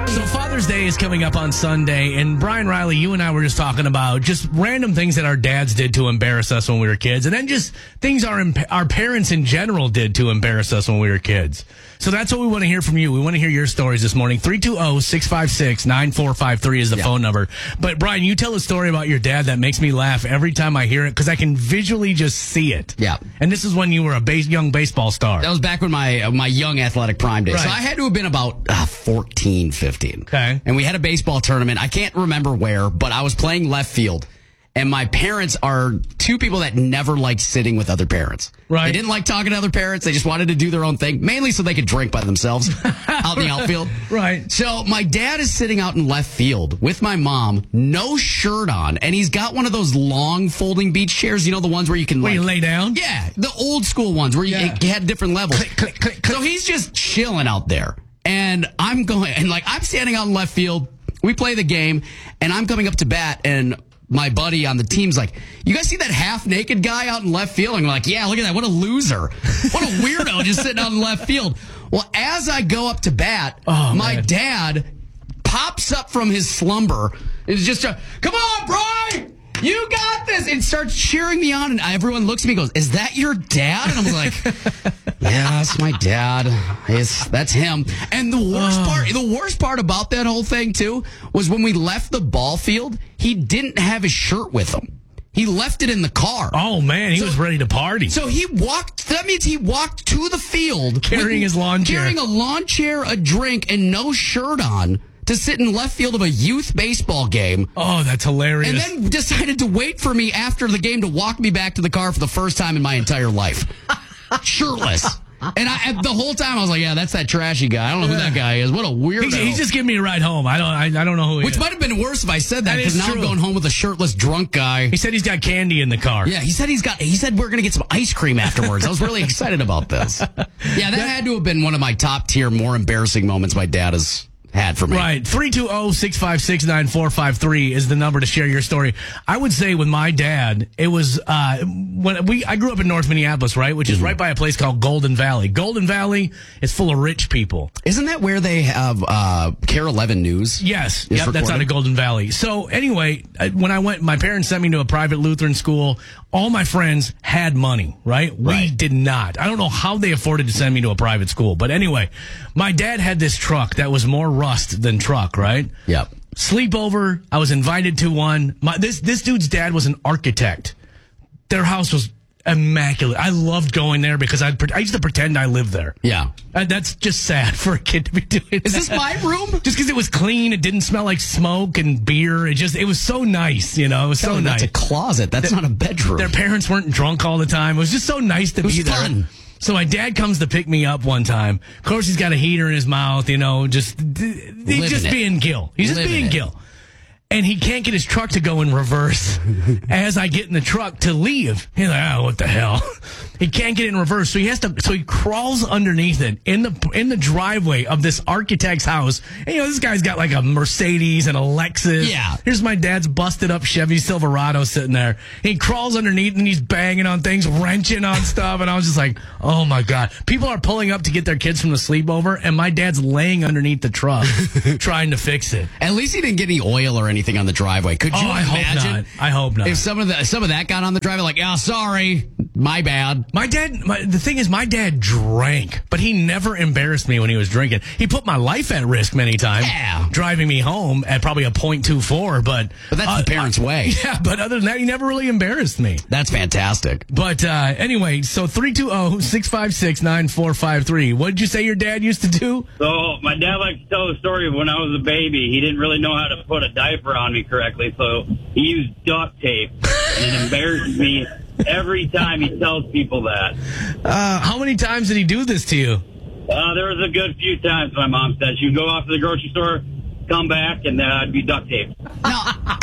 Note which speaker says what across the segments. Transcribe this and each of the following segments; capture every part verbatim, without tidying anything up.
Speaker 1: So Father's Day is coming up on Sunday, and Brian Riley, you and I were just talking about just random things that our dads did to embarrass us when we were kids, and then just things our our parents in general did to embarrass us when we were kids. So that's what we want to hear from you. We want to hear your stories this morning. three two zero, six five six, nine four five three is the yeah. phone number. But, Brian, you tell a story about your dad that makes me laugh every time I hear it because I can visually just see it.
Speaker 2: Yeah.
Speaker 1: And this is when you were a base, young baseball star.
Speaker 2: That was back when my uh, my young athletic prime days.
Speaker 1: Right.
Speaker 2: So I had to have been about uh, fourteen, fifteen.
Speaker 1: Okay.
Speaker 2: And we had a baseball tournament. I can't remember where, but I was playing left field. And my parents are two people that never liked sitting with other parents.
Speaker 1: Right.
Speaker 2: They didn't like talking to other parents. They just wanted to do their own thing, mainly so they could drink by themselves out in the outfield.
Speaker 1: Right.
Speaker 2: So my dad is sitting out in left field with my mom, no shirt on, and he's got one of those long folding beach chairs, you know, the ones where you can
Speaker 1: where
Speaker 2: like,
Speaker 1: you lay down?
Speaker 2: Yeah, the old school ones where you,
Speaker 1: yeah.
Speaker 2: you had different levels.
Speaker 1: Click, click, click, click.
Speaker 2: So he's just chilling out there. And I'm going, and like I'm standing out in left field. We play the game, and I'm coming up to bat, and my buddy on the team's like, you guys see that half-naked guy out in left field? I'm like, yeah, look at that. What a loser. What a weirdo just sitting out in left field. Well, as I go up to bat,
Speaker 1: oh,
Speaker 2: my
Speaker 1: man.
Speaker 2: dad pops up from his slumber. It's just, a, come on, Brian! You got this! And starts cheering me on, and everyone looks at me and goes, is that your dad? And I'm like, yeah, that's my dad. It's, that's him. And the worst
Speaker 1: oh.
Speaker 2: part, the worst part about that whole thing, too, was when we left the ball field, he didn't have his shirt with him. He left it in the car.
Speaker 1: Oh, man, he
Speaker 2: so,
Speaker 1: was ready to party.
Speaker 2: So he walked, that means he walked to the field.
Speaker 1: Carrying
Speaker 2: with,
Speaker 1: his lawn chair.
Speaker 2: Carrying a lawn chair, a drink, and no shirt on to sit in left field of a youth baseball game.
Speaker 1: Oh, that's hilarious.
Speaker 2: And then decided to wait for me after the game to walk me back to the car for the first time in my entire life. Shirtless. And I, the whole time I was like, yeah, that's that trashy guy. I don't know
Speaker 1: yeah.
Speaker 2: who that guy is. What a weirdo.
Speaker 1: He's, he's just giving me a ride home. I don't I, I don't know who he
Speaker 2: Which
Speaker 1: is.
Speaker 2: might have been worse if I said that, because now
Speaker 1: true.
Speaker 2: I'm going home with a shirtless drunk guy.
Speaker 1: He said he's got candy in the car.
Speaker 2: Yeah, he said he's got, he said we're going to get some ice cream afterwards. I was really excited about this. Yeah, that, that had to have been one of my top tier, more embarrassing moments my dad has had for me.
Speaker 1: Right. three two zero, six five six, nine four five three is the number to share your story. I would say with my dad, it was, uh, when we, I grew up in North Minneapolis, right? Which is mm-hmm. right by a place called Golden Valley. Golden Valley is full of rich people.
Speaker 2: Isn't that where they have, uh, Care eleven News?
Speaker 1: Yes. Yep, that's out of Golden Valley. So anyway, when I went, my parents sent me to a private Lutheran school. All my friends had money, right?
Speaker 2: right?
Speaker 1: We did not. I don't know how they afforded to send me to a private school. But anyway, my dad had this truck that was more rust than truck, right?
Speaker 2: Yep.
Speaker 1: Sleepover. I was invited to one. My, this, this dude's dad was an architect. Their house was immaculate. I loved going there because I'd, I used to pretend I lived there.
Speaker 2: Yeah.
Speaker 1: Uh, that's just sad for a kid to be doing
Speaker 2: Is
Speaker 1: that.
Speaker 2: this my room?
Speaker 1: Just because it was clean, it didn't smell like smoke and beer. It just, it was so nice, you know. It was so
Speaker 2: Kelly,
Speaker 1: nice.
Speaker 2: That's a closet. That's the, not a bedroom.
Speaker 1: Their parents weren't drunk all the time. It was just so nice to
Speaker 2: it was
Speaker 1: be there.
Speaker 2: Fun.
Speaker 1: So my dad comes to pick me up one time. Of course, he's got a heater in his mouth, you know, just, he's just
Speaker 2: it.
Speaker 1: being Gil. He's just
Speaker 2: Living
Speaker 1: being
Speaker 2: it.
Speaker 1: Gil. And he can't get his truck to go in reverse as I get in the truck to leave. He's like, oh, what the hell? He can't get it in reverse. So he has to, so he crawls underneath it in the, in the driveway of this architect's house. And, you know, this guy's got like a Mercedes and a Lexus.
Speaker 2: Yeah.
Speaker 1: Here's my dad's busted up Chevy Silverado sitting there. He crawls underneath and he's banging on things, wrenching on stuff. And I was just like, oh my God. People are pulling up to get their kids from the sleepover. And my dad's laying underneath the truck trying to fix it.
Speaker 2: At least he didn't get any oil or anything on the driveway. Could you
Speaker 1: oh, I
Speaker 2: imagine?
Speaker 1: Hope not. I hope not.
Speaker 2: If some of the some of that got on the driveway, like, oh, sorry, my bad.
Speaker 1: My dad, my, the thing is, my dad drank, but he never embarrassed me when he was drinking. He put my life at risk many times,
Speaker 2: yeah.
Speaker 1: driving me home at probably a point two four. But
Speaker 2: but that's
Speaker 1: uh,
Speaker 2: the parents' way.
Speaker 1: Yeah, but other than that, he never really embarrassed me.
Speaker 2: That's fantastic.
Speaker 1: But uh, anyway, so three two zero, six five six, nine four five three. What did you say your dad used to do?
Speaker 3: So my dad likes to tell the story of when I was a baby. He didn't really know how to put a diaper on me correctly, so he used duct tape, and it embarrassed me every time he tells people that.
Speaker 1: Uh, how many times did he do this to you?
Speaker 3: Uh, there was a good few times, my mom said. She'd go off to the grocery store, come back, and uh, I'd be duct taped.
Speaker 2: Now,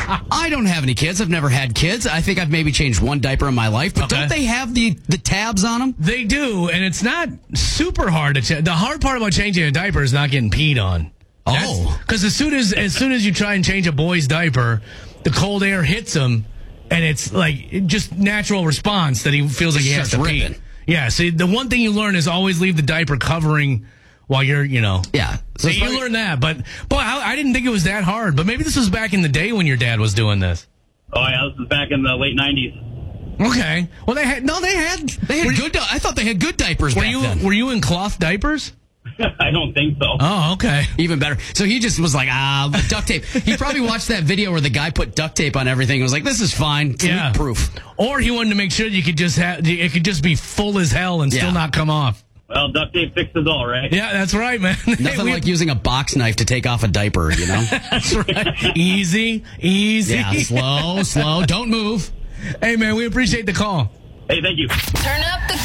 Speaker 2: I don't have any kids. I've never had kids. I think I've maybe changed one diaper in my life, but
Speaker 1: okay.
Speaker 2: don't they have the, the tabs on them?
Speaker 1: They do, and it's not super hard to change. The hard part about changing a diaper is not getting peed on.
Speaker 2: Oh.
Speaker 1: Because as soon as as soon as you try and change a boy's diaper, the cold air hits him, and it's like just natural response that he feels like he has to pee.
Speaker 2: Ripping.
Speaker 1: Yeah, see, the one thing you learn is always leave the diaper covering while you're, you know.
Speaker 2: Yeah.
Speaker 1: So
Speaker 2: So
Speaker 1: you
Speaker 2: probably-
Speaker 1: learn that. But, boy, I, I didn't think it was that hard. But maybe this was back in the day when your dad was doing this.
Speaker 3: Oh, yeah, this was back in the late nineties.
Speaker 1: Okay. Well, they had, no, they had,
Speaker 2: They had good. I thought they had good diapers
Speaker 1: were
Speaker 2: back
Speaker 1: you,
Speaker 2: then.
Speaker 1: were you in cloth diapers?
Speaker 3: I don't think so.
Speaker 1: Oh, okay.
Speaker 2: Even better. So he just was like, ah, duct tape. He probably watched that video where the guy put duct tape on everything and was like, this is fine. It's
Speaker 1: Yeah.
Speaker 2: leak proof.
Speaker 1: Or he wanted to make sure you could just have, it could just be full as hell and still
Speaker 2: Yeah.
Speaker 1: not come off.
Speaker 3: Well, duct tape fixes all, right?
Speaker 1: Yeah, that's right, man.
Speaker 2: Nothing
Speaker 1: We-
Speaker 2: like using a box knife to take off a diaper, you know?
Speaker 1: That's right. Easy, easy.
Speaker 2: Yeah, slow, slow. Don't move.
Speaker 1: Hey, man, we appreciate the call.
Speaker 3: Hey, thank you.
Speaker 4: Turn up the